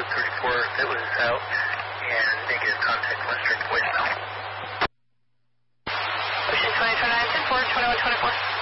code 34 that was out, and negative contact went straight to voicemail. Ocean 2029, 10-4, 2124.